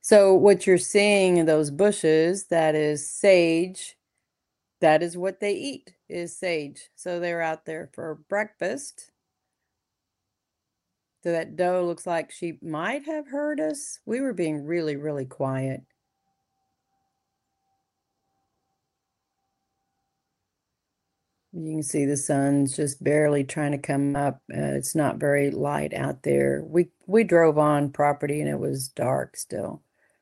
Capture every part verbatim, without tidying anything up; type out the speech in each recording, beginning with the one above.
So what you're seeing in those bushes, that is sage. That is what they eat, is sage. So they're out there for breakfast. So that doe looks like she might have heard us. We were being really, really quiet. You can see the sun's just barely trying to come up. Uh, it's not very light out there. We we drove on property and it was dark still.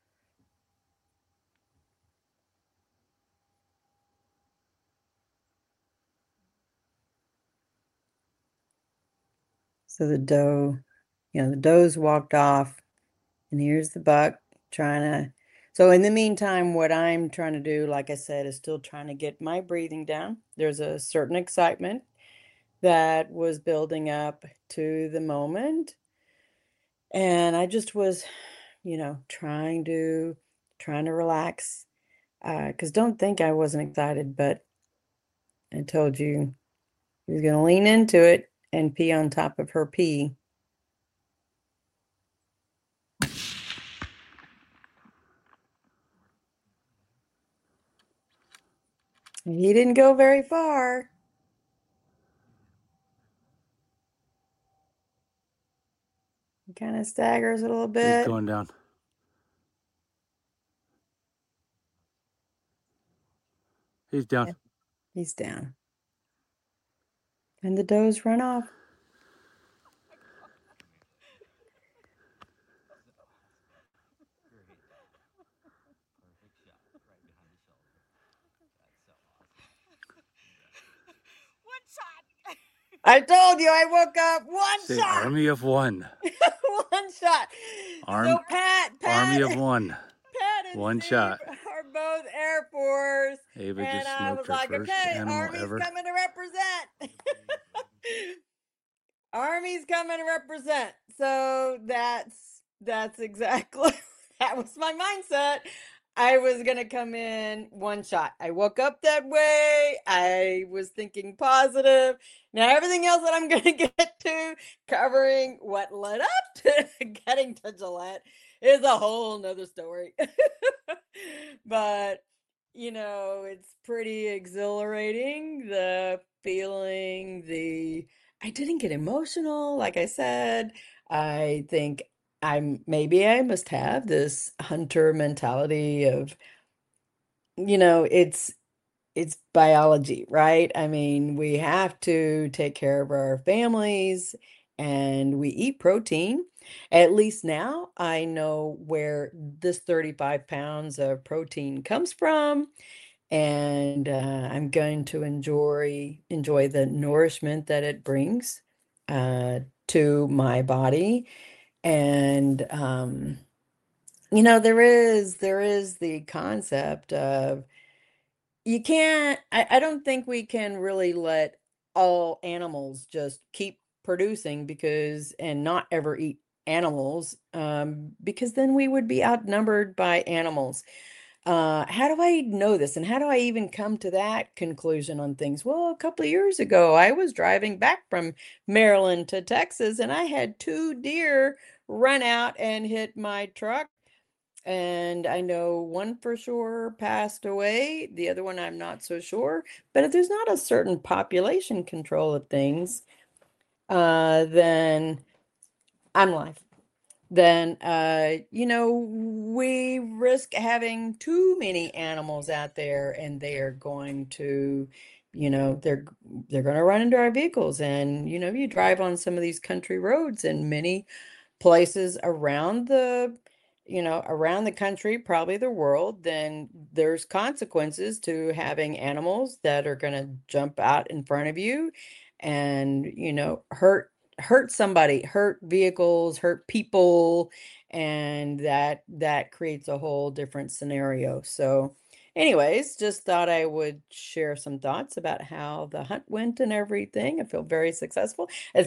So the doe, you know, the doe's walked off, and here's the buck trying to. So in the meantime, what I'm trying to do, like I said, is still trying to get my breathing down. There's a certain excitement that was building up to the moment. And I just was, you know, trying to trying to relax. Uh, because don't think I wasn't excited, but I told you he was gonna lean into it and pee on top of her pee. He didn't go very far. He kind of staggers a little He's bit. going down. He's down. Yeah, he's down. And the does run off. I told you I woke up one Say shot. army of one. One shot. Arm So Pat, army Pat, of one. Pat and One Steve shot. are both Air Force. Ava And just I smoked was her like, first okay, animal Army's ever. coming to represent. Army's coming to represent. So that's that's exactly that was my mindset. I was gonna come in one shot. I woke up that way. I was thinking positive. Now everything else that I'm gonna get to, covering what led up to getting to Gillette, is a whole nother story. But you know, it's pretty exhilarating. The feeling, the I didn't get emotional, like I said. I think I'm maybe I must have this hunter mentality of, you know, it's it's biology, right? I mean, we have to take care of our families and we eat protein. At least now I know where this thirty-five pounds of protein comes from, and uh, I'm going to enjoy enjoy the nourishment that it brings uh, to my body. And um, you know, there is there is the concept of you can't. I, I don't think we can really let all animals just keep producing because and not ever eat animals, um, because then we would be outnumbered by animals. Uh, how do I know this? And how do I even come to that conclusion on things? Well, a couple of years ago, I was driving back from Maryland to Texas, and I had two deer run out and hit my truck. And I know one for sure passed away. The other one, I'm not so sure. But if there's not a certain population control of things, uh, then I'm live. Then, uh, you know, we risk having too many animals out there, and they are going to, you know, they're they're going to run into our vehicles. And you know, you drive on some of these country roads in many places around the, you know, around the country, probably the world, then there's consequences to having animals that are going to jump out in front of you and, you know, hurt hurt somebody, hurt vehicles, hurt people, and that that creates a whole different scenario. So, anyways, just thought I would share some thoughts about how the hunt went and everything. I feel very successful. As